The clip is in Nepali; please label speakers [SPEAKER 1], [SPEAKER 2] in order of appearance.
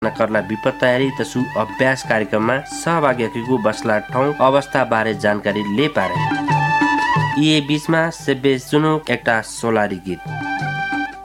[SPEAKER 1] करला विपद तयारी तसु अभ्यास कार्यक्रममा सहभागीको बस्ला ठाउँ अवस्था बारे जानकारी ले पारे। यी बीचमा सेबे सुनो एकटा सोलारी गीत।